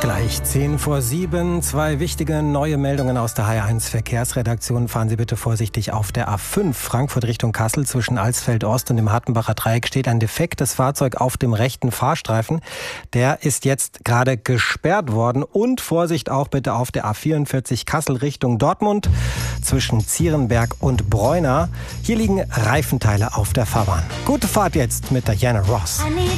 Gleich 10:07. Zwei wichtige neue Meldungen aus der HR1 Verkehrsredaktion. Fahren Sie bitte vorsichtig auf der A5 Frankfurt Richtung Kassel. Zwischen Alsfeld Ost und dem Hartenbacher Dreieck steht ein defektes Fahrzeug auf dem rechten Fahrstreifen. Der ist jetzt gerade gesperrt worden. Und Vorsicht auch bitte auf der A44 Kassel Richtung Dortmund zwischen Zierenberg und Breuna. Hier liegen Reifenteile auf der Fahrbahn. Gute Fahrt jetzt mit Diana Ross.